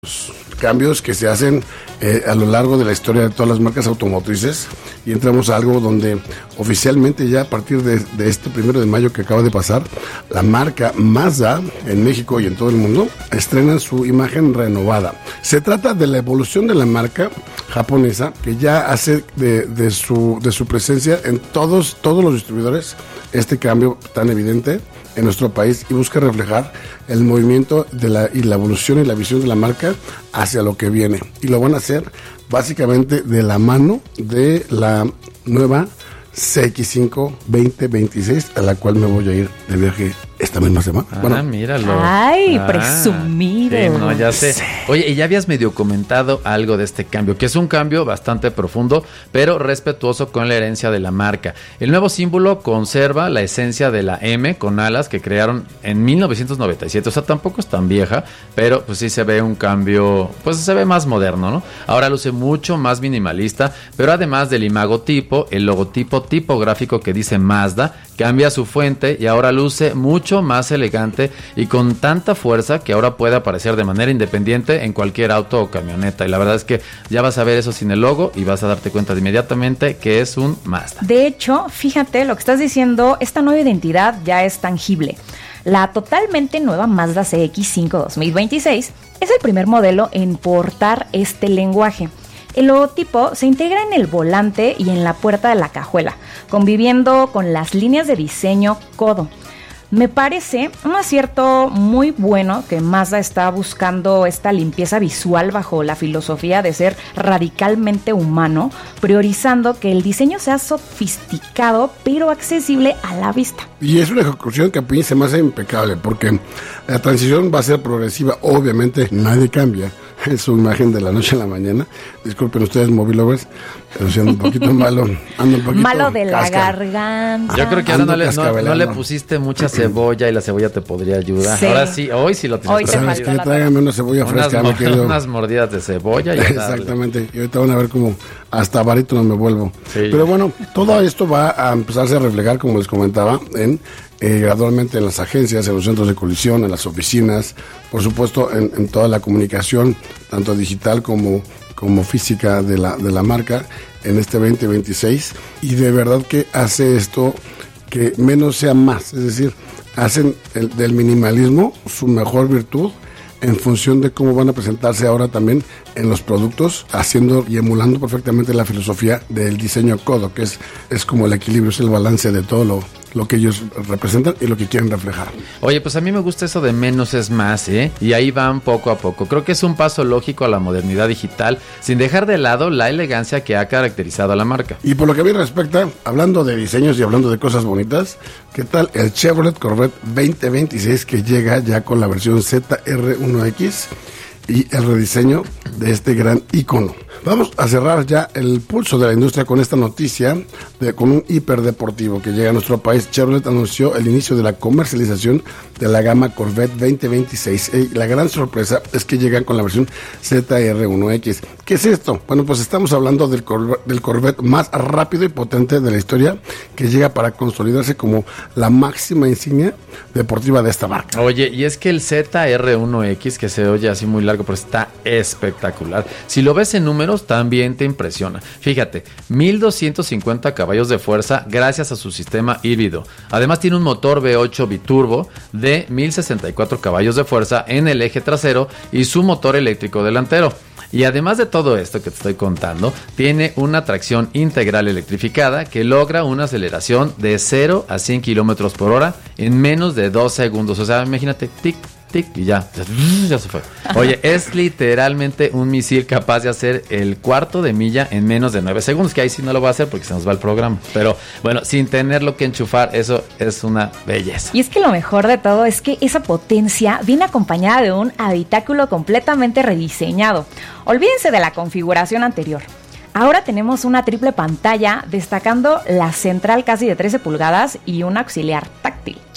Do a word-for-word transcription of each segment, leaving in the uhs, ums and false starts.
cambios que se hacen eh, a lo largo de la historia de todas las marcas automotrices, y entramos a algo donde oficialmente ya a partir de, de este primero de mayo que acaba de pasar, la marca Mazda en México y en todo el mundo estrenan su imagen renovada. Se trata de la evolución de la marca japonesa, que ya hace de, de, su, de su presencia en todos, todos los distribuidores este cambio tan evidente en nuestro país, y busca reflejar el movimiento de la, y la evolución y la visión de la marca hacia lo que viene, y lo van a hacer básicamente de la mano de la nueva C X cinco veinte veintiséis, a la cual me voy a ir de viaje esta misma semana. Ah, bueno, míralo. Ay, ah, presumido. Sí, no, ya sé. Sí. Oye, y ya habías medio comentado algo de este cambio, que es un cambio bastante profundo, pero respetuoso con la herencia de la marca. El nuevo símbolo conserva la esencia de la M con alas que crearon en mil novecientos noventa y siete. O sea, tampoco es tan vieja, pero pues sí se ve un cambio, pues se ve más moderno, ¿no? Ahora luce mucho más minimalista, pero además del imagotipo, el logotipo tipográfico que dice Mazda cambia su fuente y ahora luce mucho más elegante y con tanta fuerza que ahora puede aparecer de manera independiente en cualquier auto o camioneta. Y la verdad es que ya vas a ver eso sin el logo y vas a darte cuenta de inmediatamente que es un Mazda. De hecho, fíjate, lo que estás diciendo, esta nueva identidad ya es tangible. La totalmente nueva Mazda C X cinco dos mil veintiséis es el primer modelo en portar este lenguaje. El logotipo se integra en el volante y en la puerta de la cajuela, conviviendo con las líneas de diseño codo. Me parece un acierto muy bueno que Mazda está buscando esta limpieza visual bajo la filosofía de ser radicalmente humano, priorizando que el diseño sea sofisticado pero accesible a la vista. y es una ejecución que a mí se me hace impecable, porque la transición va a ser progresiva. Obviamente nadie cambia su imagen de la noche a la mañana. Disculpen ustedes, mobilovers, pero si ando un poquito malo, ando un poquito malo de la casca. garganta. Yo creo que ahora no le, no, cascabelando. no le pusiste mucha cebolla y la cebolla te podría ayudar. Sí. Ahora sí, hoy sí lo tienes. Hoy que te hacer. ¿Sabes faltó qué? la- Tráigame una cebolla Unas, fresca, mo- mi querido. unas mordidas de cebolla y a darle. Exactamente, y ahorita van a ver cómo hasta barítono me vuelvo. Sí. Pero bueno, todo esto va a empezarse a reflejar, como les comentaba, en eh, gradualmente en las agencias, en los centros de colisión, en las oficinas, por supuesto en, en toda la comunicación, tanto digital como, como física de la, de la marca, en este veinte veintiséis, y de verdad que hace esto que menos sea más, es decir, hacen el, del minimalismo su mejor virtud, en función de cómo van a presentarse ahora también en los productos, haciendo y emulando perfectamente la filosofía del diseño codo, que es, es como el equilibrio, es el balance de todo lo, lo que ellos representan y lo que quieren reflejar. Oye, pues a mí me gusta eso de menos es más, ¿eh? Y ahí van poco a poco. Creo que es un paso lógico a la modernidad digital, sin dejar de lado la elegancia que ha caracterizado a la marca. Y por lo que a mí respecta, hablando de diseños y hablando de cosas bonitas, ¿qué tal el Chevrolet Corvette veinte veintiséis, que llega ya con la versión Z R uno X y el rediseño de este gran icono? Vamos a cerrar ya el pulso de la industria con esta noticia, de, con un hiperdeportivo que llega a nuestro país. Chevrolet anunció el inicio de la comercialización de la gama Corvette veinte veintiséis. Eh, la gran sorpresa es que llegan con la versión Z R uno X. ¿Qué es esto? Bueno, pues estamos hablando del, Corvette, del Corvette más rápido y potente de la historia, que llega para consolidarse como la máxima insignia deportiva de esta marca. Oye, y es que el Z R uno X, que se oye así muy largo, pero está espectacular. Si lo ves en números, también te impresiona. Fíjate, mil doscientos cincuenta caballos de fuerza gracias a su sistema híbrido. Además tiene un motor V ocho biturbo de mil sesenta y cuatro caballos de fuerza en el eje trasero y su motor eléctrico delantero. Y además de todo esto que te estoy contando, tiene una tracción integral electrificada que logra una aceleración de cero a cien kilómetros por hora en menos de dos segundos. O sea, imagínate, tic, tic, y ya, ya se fue. Oye, es literalmente un misil capaz de hacer el cuarto de milla en menos de nueve segundos, que ahí sí no lo va a hacer porque se nos va el programa. Pero bueno, sin tenerlo que enchufar, eso es una belleza. Y es que lo mejor de todo es que esa potencia viene acompañada de un habitáculo completamente rediseñado. Olvídense de la configuración anterior. Ahora tenemos una triple pantalla, destacando la central casi de trece pulgadas y un auxiliar táctil.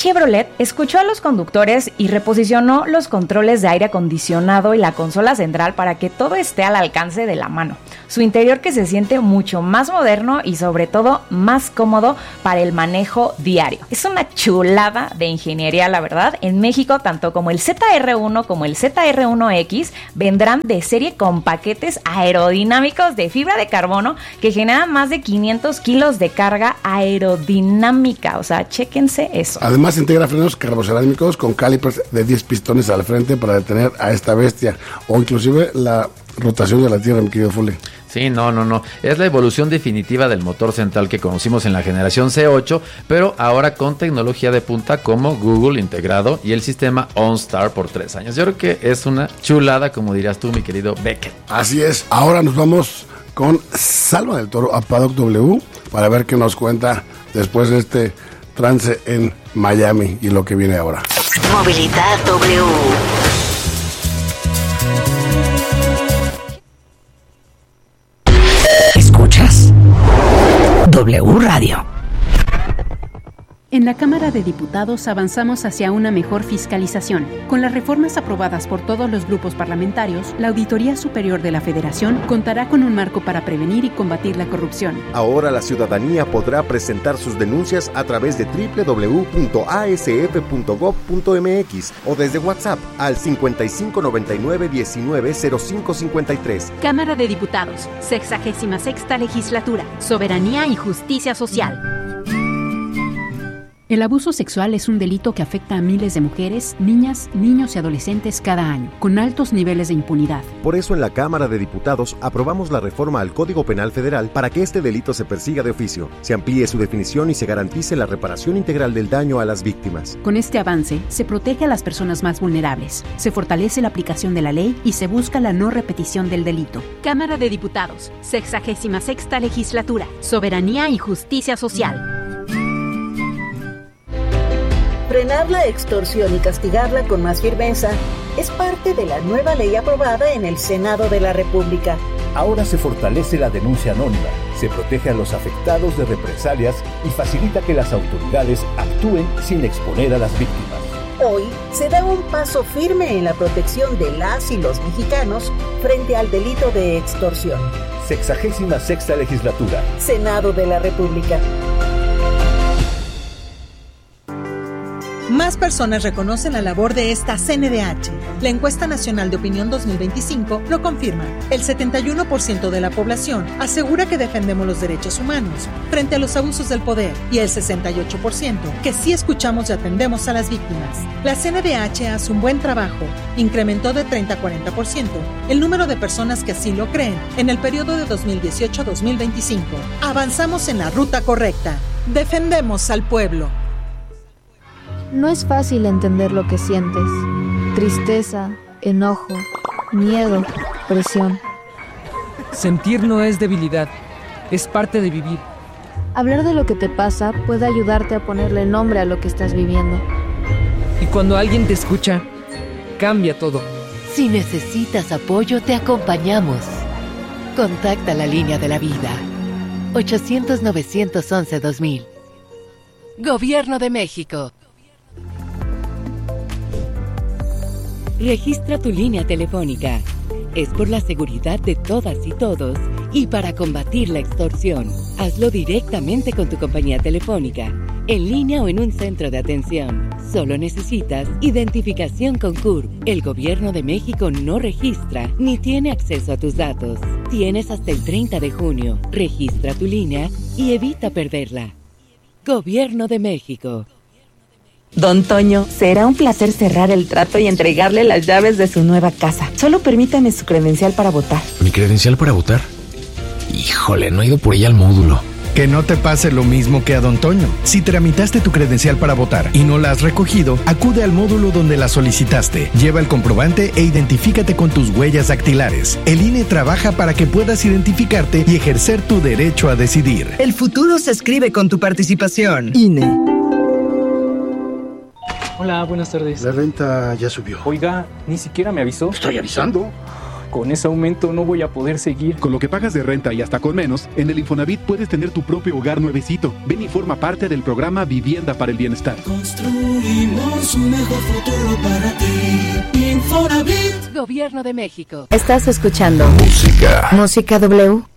Chevrolet escuchó a los conductores y reposicionó los controles de aire acondicionado y la consola central para que todo esté al alcance de la mano. Su interior que se siente mucho más moderno y sobre todo más cómodo para el manejo diario. Es una chulada de ingeniería, la verdad. En México, tanto como el Z R uno como el Z R uno X vendrán de serie con paquetes aerodinámicos de fibra de carbono que generan más de quinientos kilos de carga aerodinámica. O sea, chéquense eso. Además, integra frenos carbocerámicos con calipers de diez pistones al frente para detener a esta bestia, o inclusive la rotación de la Tierra, mi querido Fule. Sí, no, no, no. Es la evolución definitiva del motor central que conocimos en la generación C ocho, pero ahora con tecnología de punta como Google integrado y el sistema OnStar por tres años. Yo creo que es una chulada, como dirías tú, mi querido Beckett. Así es. Ahora nos vamos con Salva del Toro a Paddock W para ver qué nos cuenta después de este trance en Miami y lo que viene ahora. Movilidad W. Escuchas W Radio. En la Cámara de Diputados avanzamos hacia una mejor fiscalización. Con las reformas aprobadas por todos los grupos parlamentarios, la Auditoría Superior de la Federación contará con un marco para prevenir y combatir la corrupción. Ahora la ciudadanía podrá presentar sus denuncias a través de doble u doble u doble u punto a s f punto gob punto m x o desde WhatsApp al cincuenta y cinco noventa y nueve diecinueve cero cinco cincuenta y tres. Cámara de Diputados, sexagésima sexta Legislatura, Soberanía y Justicia Social. El abuso sexual es un delito que afecta a miles de mujeres, niñas, niños y adolescentes cada año, con altos niveles de impunidad. Por eso en la Cámara de Diputados aprobamos la reforma al Código Penal Federal para que este delito se persiga de oficio, se amplíe su definición y se garantice la reparación integral del daño a las víctimas. Con este avance, se protege a las personas más vulnerables, se fortalece la aplicación de la ley y se busca la no repetición del delito. Cámara de Diputados, sexagésima sexta Legislatura, Soberanía y Justicia Social. Frenar la extorsión y castigarla con más firmeza es parte de la nueva ley aprobada en el Senado de la República. Ahora se fortalece la denuncia anónima, se protege a los afectados de represalias y facilita que las autoridades actúen sin exponer a las víctimas. Hoy se da un paso firme en la protección de las y los mexicanos frente al delito de extorsión. Sexagésima sexta Legislatura. Senado de la República. Más personas reconocen la labor de esta C N D H. La Encuesta Nacional de Opinión dos mil veinticinco lo confirma. El setenta y uno por ciento de la población asegura que defendemos los derechos humanos frente a los abusos del poder y el sesenta y ocho por ciento que sí escuchamos y atendemos a las víctimas. La C N D H hace un buen trabajo. Incrementó de treinta a cuarenta por ciento el número de personas que así lo creen en el periodo de dos mil dieciocho a dos mil veinticinco. Avanzamos en la ruta correcta. Defendemos al pueblo. No es fácil entender lo que sientes. Tristeza, enojo, miedo, presión. Sentir no es debilidad, es parte de vivir. Hablar de lo que te pasa puede ayudarte a ponerle nombre a lo que estás viviendo. Y cuando alguien te escucha, cambia todo. Si necesitas apoyo, te acompañamos. Contacta la línea de la vida. ochocientos, novecientos once, dos mil. Gobierno de México. Registra tu línea telefónica. Es por la seguridad de todas y todos y para combatir la extorsión. Hazlo directamente con tu compañía telefónica, en línea o en un centro de atención. Solo necesitas identificación con C U R P. El Gobierno de México no registra ni tiene acceso a tus datos. Tienes hasta el treinta de junio. Registra tu línea y evita perderla. Gobierno de México. Don Toño, será un placer cerrar el trato y entregarle las llaves de su nueva casa. Solo permítame su credencial para votar. ¿Mi credencial para votar? Híjole, no he ido por ella al módulo. Que no te pase lo mismo que a Don Toño. Si tramitaste tu credencial para votar y no la has recogido, acude al módulo donde la solicitaste. Lleva el comprobante e identifícate con tus huellas dactilares. El I N E trabaja para que puedas identificarte y ejercer tu derecho a decidir. El futuro se escribe con tu participación. I N E. Hola, buenas tardes. La renta ya subió. Oiga, ni siquiera me avisó. Estoy avisando. Con ese aumento no voy a poder seguir. Con lo que pagas de renta y hasta con menos, en el Infonavit puedes tener tu propio hogar nuevecito. Ven y forma parte del programa Vivienda para el Bienestar. Construimos un mejor futuro para ti. Infonavit. Gobierno de México. Estás escuchando Música. Música W.